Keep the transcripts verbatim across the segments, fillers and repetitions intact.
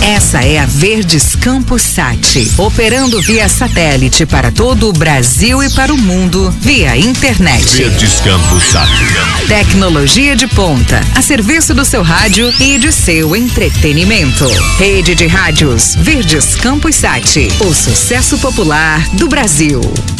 Essa é a Verdes Campos Sat, operando via satélite para todo o Brasil e para o mundo via internet. Verdes Campos Sat. Tecnologia de ponta, a serviço do seu rádio e de seu entretenimento. Rede de rádios Verdes Campos Sat, o sucesso popular do Brasil.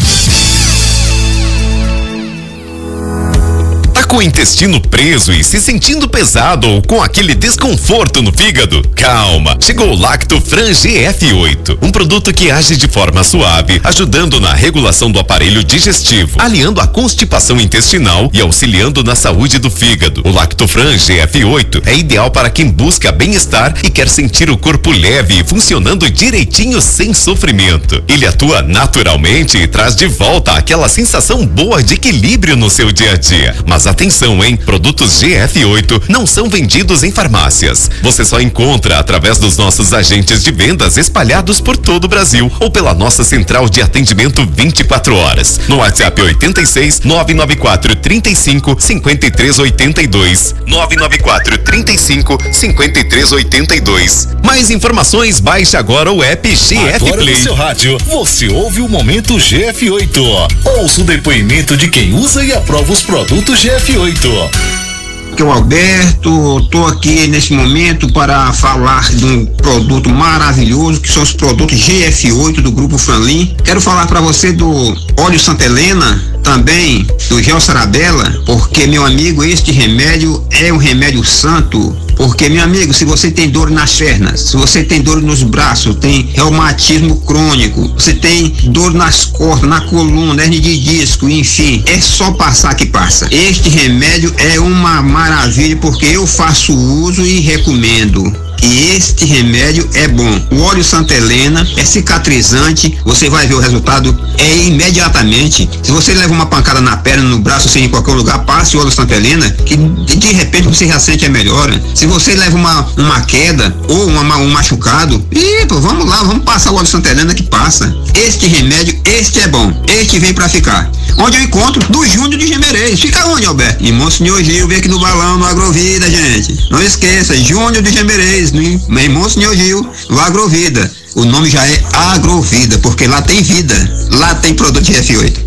Com o intestino preso e se sentindo pesado ou com aquele desconforto no fígado? Calma, chegou o Lactofran G F oito, um produto que age de forma suave, ajudando na regulação do aparelho digestivo, aliando a constipação intestinal e auxiliando na saúde do fígado. O Lactofran G F oito é ideal para quem busca bem-estar e quer sentir o corpo leve e funcionando direitinho sem sofrimento. Ele atua naturalmente e traz de volta aquela sensação boa de equilíbrio no seu dia a dia. Mas atenção, hein? Produtos G F oito não são vendidos em farmácias. Você só encontra através dos nossos agentes de vendas espalhados por todo o Brasil ou pela nossa central de atendimento vinte e quatro horas. No WhatsApp oitenta e seis, nove nove quatro, trinta e cinco, cinquenta e três oitenta e dois. nove nove quatro, trinta e cinco, cinquenta e três oitenta e dois. Mais informações, baixe agora o app G F agora Play. No seu rádio, você ouve o Momento G F oito. Ouça o depoimento de quem usa e aprova os produtos G F oito. Aqui é o Alberto, estou aqui nesse momento para falar de um produto maravilhoso que são os produtos G F oito do Grupo Franlin. Quero falar para você do óleo Santa Helena, também do gel Sarabella, porque, meu amigo, este remédio é um remédio santo. Porque, meu amigo, se você tem dor nas pernas, se você tem dor nos braços, tem reumatismo crônico, você tem dor nas costas, na coluna, hernia de disco, enfim, é só passar que passa. Este remédio é uma maravilha porque eu faço uso e recomendo. E este remédio é bom. O óleo Santa Helena é cicatrizante, você vai ver o resultado é imediatamente. Se você leva uma pancada na perna, no braço, seja em qualquer lugar, passe o óleo Santa Helena, que de repente você já sente a melhora. Se você leva uma, uma queda ou uma, um machucado, e pô, vamos lá, vamos passar o óleo Santa Helena que passa. Este remédio, este é bom, este vem pra ficar. Onde eu encontro? Do Júnior de Gemerês. Fica onde, Alberto? Em Monsenhor Gil, vem aqui no balão, no Agrovida, gente. Não esqueça, Júnior de Gemerês, no em Monsenhor Gil, no Agrovida. O nome já é Agrovida, porque lá tem vida. Lá tem produto G F oito.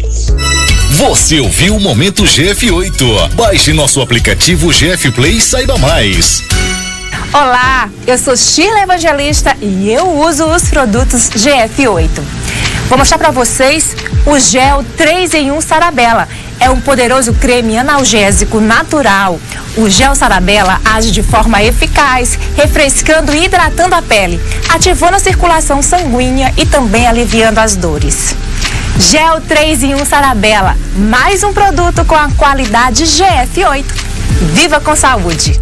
Você ouviu o Momento G F oito. Baixe nosso aplicativo G F Play e saiba mais. Olá, eu sou Sheila Evangelista e eu uso os produtos G F oito. Vou mostrar para vocês o gel três em um Sarabella. É um poderoso creme analgésico natural. O gel Sarabella age de forma eficaz, refrescando e hidratando a pele, ativando a circulação sanguínea e também aliviando as dores. Gel três em um Sarabella, mais um produto com a qualidade G F oito. Viva com saúde!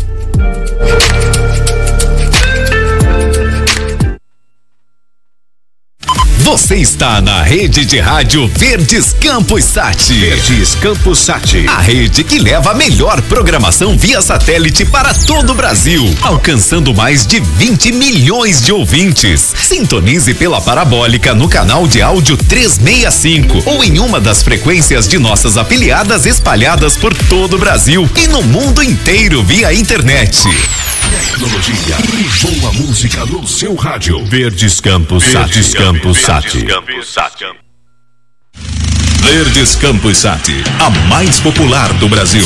Você está na rede de rádio Verdes Campos Sat. Verdes Campos Sat. A rede que leva a melhor programação via satélite para todo o Brasil, alcançando mais de vinte milhões de ouvintes. Sintonize pela parabólica no canal de áudio trezentos e sessenta e cinco ou em uma das frequências de nossas afiliadas espalhadas por todo o Brasil e no mundo inteiro via internet. Tecnologia e boa música no seu rádio. Verdes Campos Sat. Verdes Campos Sat. Verdes Campos Sat, a mais popular do Brasil.